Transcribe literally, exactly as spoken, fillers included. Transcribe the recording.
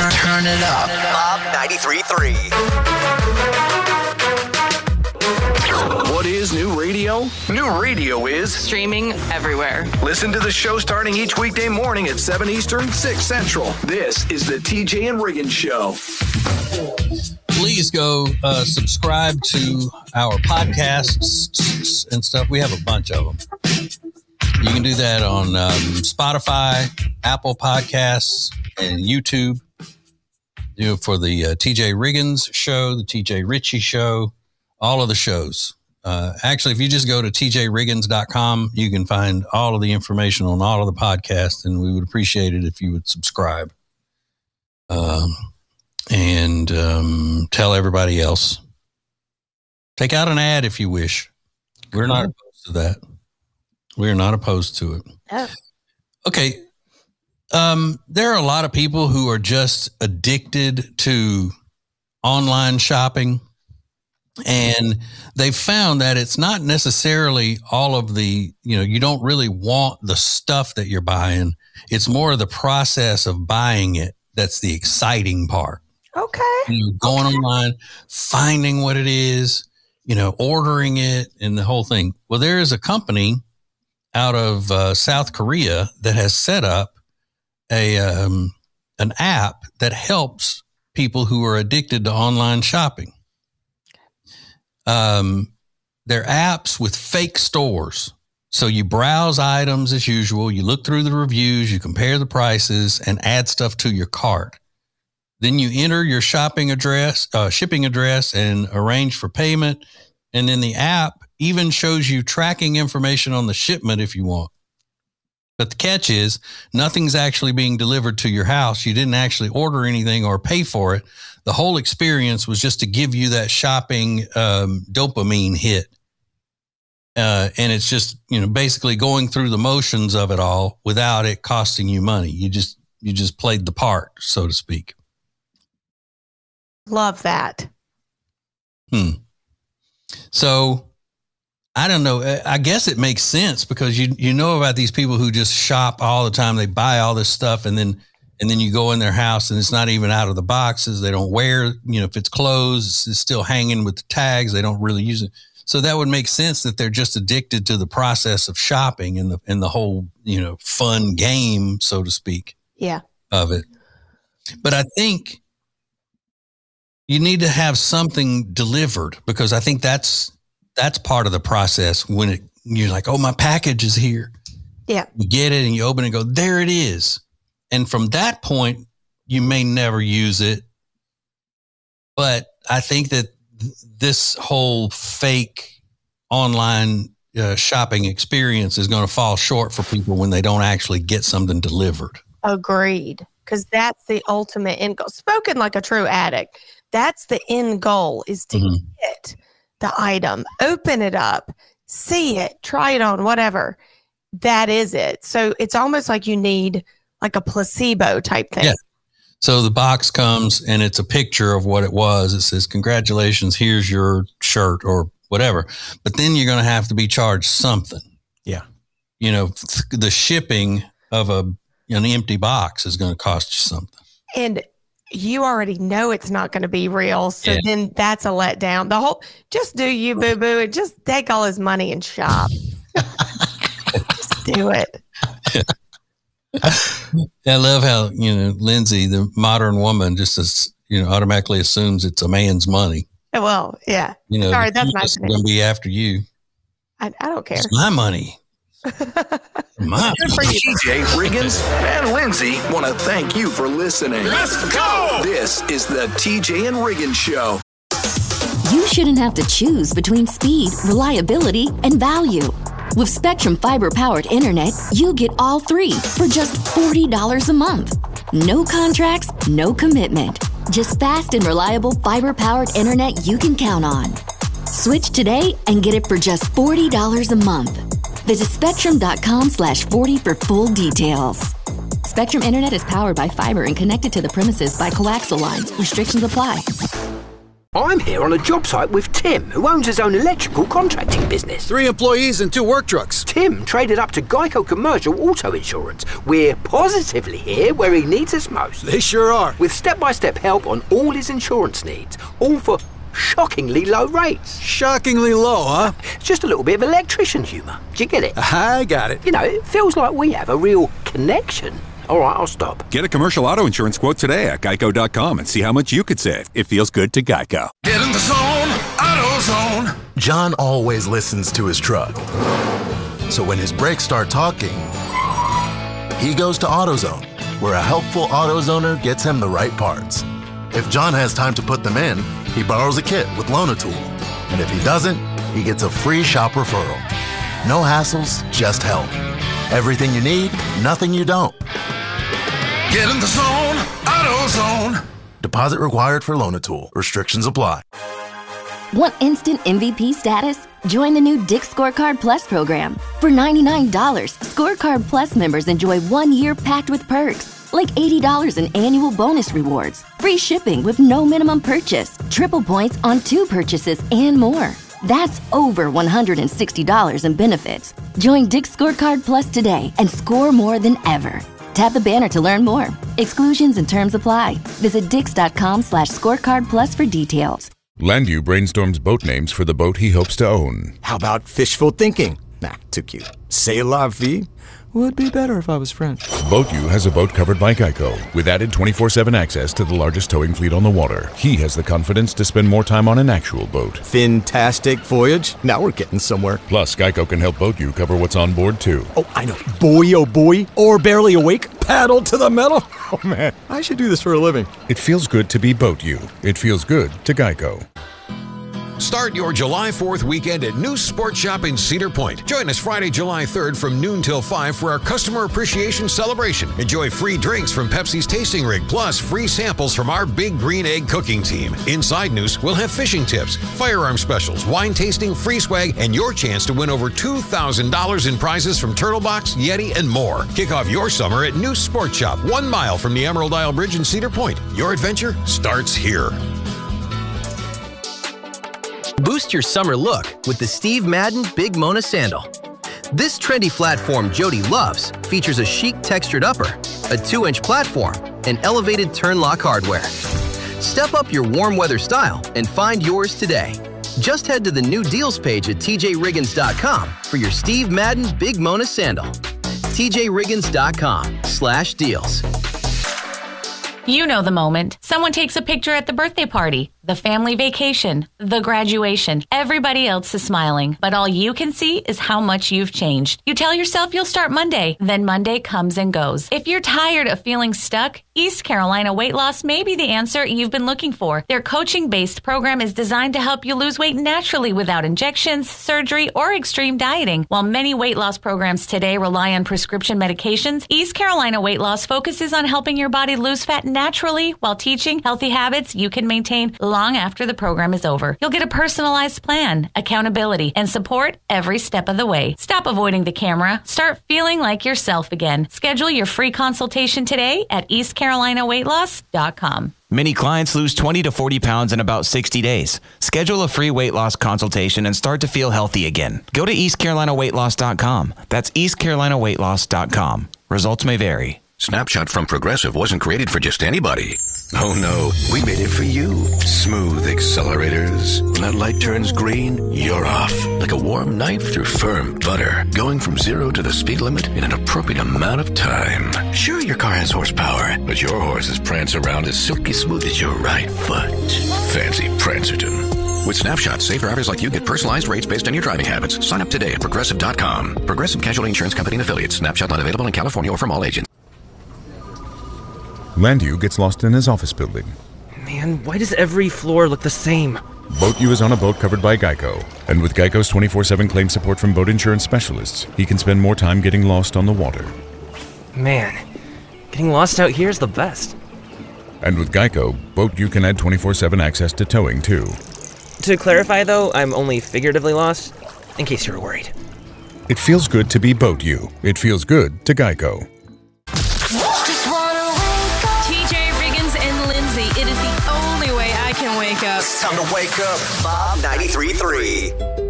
Turn, turn it up. Mob ninety-three point three. What is new radio? New radio is streaming everywhere. Listen to the show starting each weekday morning at seven Eastern, six Central. This is the T J and Riggins Show. Please go uh, subscribe to our podcasts and stuff. We have a bunch of them. You can do that on um, Spotify, Apple Podcasts, and YouTube. You know, for the uh, T J Riggins Show, the T J Ritchie Show, all of the shows. Uh, actually, if you just go to T J Riggins dot com, you can find all of the information on all of the podcasts, and we would appreciate it if you would subscribe. Um, and um, tell everybody else. Take out an ad if you wish. We're not opposed to that. We're not opposed to it. Oh. Okay. Um, there are a lot of people who are just addicted to online shopping. And they've found that it's not necessarily all of the, you know, you don't really want the stuff that you're buying. It's more of the process of buying it that's the exciting part. Okay. You know, going okay. online, finding what it is, you know, ordering it and the whole thing. Well, there is a company out of uh, South Korea that has set up a um, an app that helps people who are addicted to online shopping. Um, they're apps with fake stores. So you browse items as usual. You look through the reviews, you compare the prices and add stuff to your cart. Then you enter your shopping address, uh, shipping address and arrange for payment. And then the app even shows you tracking information on the shipment if you want. But the catch is nothing's actually being delivered to your house. You didn't actually order anything or pay for it. The whole experience was just to give you that shopping um, dopamine hit. Uh, and it's just, you know, basically going through the motions of it all without it costing you money. You just, you just played the part, so to speak. Love that. Hmm. So I don't know. I guess it makes sense because you, you know about these people who just shop all the time. They buy all this stuff and then, and then you go in their house and it's not even out of the boxes. They don't wear, you know, if it's closed, it's still hanging with the tags. They don't really use it. So that would make sense that they're just addicted to the process of shopping and the, and the whole, you know, fun game, so to speak. Yeah. Of it. But I think you need to have something delivered because I think that's, that's part of the process when it, you're like, oh, my package is here. Yeah. You get it and you open it and go, there it is. And from that point, you may never use it. But I think that th- this whole fake online uh, shopping experience is going to fall short for people when they don't actually get something delivered. Agreed. Because that's the ultimate end goal. Spoken like a true addict. That's the end goal is to mm-hmm. get the item, open it up, see it, try it on, whatever. That is it. So it's almost like you need like a placebo type thing. Yeah. So the box comes and it's a picture of what it was. It says, congratulations, here's your shirt or whatever. But then you're going to have to be charged something. Yeah. You know, the shipping of a an empty box is going to cost you something. And you already know it's not going to be real. So yeah. then that's a letdown. The whole, just do you, boo boo, and just take all his money and shop. Just do it. I love how, you know, Lindsay, the modern woman, just as, you know, automatically assumes it's a man's money. Well, yeah. You know, sorry, that's my going to be after you. I, I don't care. It's my money. My T J Riggins and Lindsay want to thank you for listening. Let's go! This is the T J and Riggins Show. You shouldn't have to choose between speed, reliability, and value. With Spectrum Fiber-powered internet, you get all three for just forty dollars a month. No contracts, no commitment. Just fast and reliable fiber-powered internet you can count on. Switch today and get it for just forty dollars a month. Visit spectrum.com slash 40 for full details. Spectrum Internet is powered by fiber and connected to the premises by coaxial lines. Restrictions apply. I'm here on a job site with Tim, who owns his own electrical contracting business. Three employees and two work trucks. Tim traded up to Geico Commercial Auto Insurance. We're positively here where he needs us most. They sure are. With step-by-step help on all his insurance needs, all for shockingly low rates. Shockingly low, huh? Just a little bit of electrician humour. Do you get it? I got it. You know, it feels like we have a real connection. All right, I'll stop. Get a commercial auto insurance quote today at geico dot com and see how much you could save. It feels good to Geico. Get in the zone, AutoZone. John always listens to his truck. So when his brakes start talking, he goes to AutoZone, where a helpful AutoZoner gets him the right parts. If John has time to put them in, he borrows a kit with Loan-A-Tool. And if he doesn't, he gets a free shop referral. No hassles, just help. Everything you need, nothing you don't. Get in the zone, AutoZone. Deposit required for Loan-A-Tool. Restrictions apply. Want instant M V P status? Join the new Dick's Scorecard Plus program. For ninety-nine dollars, Scorecard Plus members enjoy one year packed with perks, like eighty dollars in annual bonus rewards, free shipping with no minimum purchase, triple points on two purchases, and more. That's over one hundred sixty dollars in benefits. Join Dick's Scorecard Plus today and score more than ever. Tap the banner to learn more. Exclusions and terms apply. Visit dix.com slash scorecard plus for details. Landview brainstorms boat names for the boat he hopes to own. How about fishful thinking? Nah, too cute. C'est la vie? Would be better if I was French. BoatU has a boat covered by Geico with added twenty-four seven access to the largest towing fleet on the water. He has the confidence to spend more time on an actual boat. Fantastic voyage. Now we're getting somewhere. Plus, Geico can help BoatU cover what's on board, too. Oh, I know. Boy, oh boy. Or barely awake. Paddle to the metal. Oh, man. I should do this for a living. It feels good to be BoatU. It feels good to Geico. Start your July fourth weekend at New Sports Shop in Cedar Point. Join us Friday, July third from noon till five for our Customer Appreciation Celebration. Enjoy free drinks from Pepsi's Tasting Rig, plus free samples from our Big Green Egg cooking team. Inside News, we'll have fishing tips, firearm specials, wine tasting, free swag, and your chance to win over two thousand dollars in prizes from Turtle Box, Yeti, and more. Kick off your summer at New Sports Shop, one mile from the Emerald Isle Bridge in Cedar Point. Your adventure starts here. Boost your summer look with the Steve Madden Big Mona Sandal. This trendy flat form Jody loves features a chic textured upper, a two-inch platform, and elevated turn lock hardware. Step up your warm weather style and find yours today. Just head to the new deals page at t j riggins dot com for your Steve Madden Big Mona Sandal. t j riggins dot com slash deals. You know the moment. Someone takes a picture at the birthday party, the family vacation, the graduation. Everybody else is smiling, but all you can see is how much you've changed. You tell yourself you'll start Monday, then Monday comes and goes. If you're tired of feeling stuck, East Carolina Weight Loss may be the answer you've been looking for. Their coaching-based program is designed to help you lose weight naturally without injections, surgery, or extreme dieting. While many weight loss programs today rely on prescription medications, East Carolina Weight Loss focuses on helping your body lose fat naturally while teaching healthy habits you can maintain long after the program is over. You'll get a personalized plan, accountability, and support every step of the way. Stop avoiding the camera. Start feeling like yourself again. Schedule your free consultation today at east carolina weight loss dot com. Many clients lose twenty to forty pounds in about sixty days. Schedule a free weight loss consultation and start to feel healthy again. Go to east carolina weight loss dot com. That's east carolina weight loss dot com. Results may vary. Snapshot from Progressive wasn't created for just anybody. Oh no, we made it for you. Smooth accelerators. When that light turns green, you're off. Like a warm knife through firm butter. Going from zero to the speed limit in an appropriate amount of time. Sure, your car has horsepower, but your horses prance around as silky smooth as your right foot. Fancy Prancerton. With Snapshot, safe drivers like you get personalized rates based on your driving habits. Sign up today at progressive dot com. Progressive Casualty Insurance Company and Affiliates. Snapshot not available in California or from all agents. Landview gets lost in his office building. Man, why does every floor look the same? BoatU is on a boat covered by Geico. And with Geico's twenty-four seven claim support from boat insurance specialists, he can spend more time getting lost on the water. Man, getting lost out here is the best. And with Geico, BoatU can add twenty-four seven access to towing, too. To clarify, though, I'm only figuratively lost, in case you're worried. It feels good to be BoatU. It feels good to Geico. It is the only way I can wake up. It's time to wake up. Bob ninety-three point three.